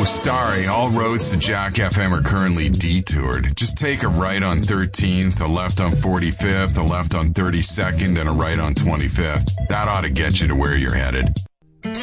sorry, all roads to Jack FM are currently detoured. Just take a right on 13th, a left on 45th, a left on 32nd, and a right on 25th. That ought to get you to where you're headed.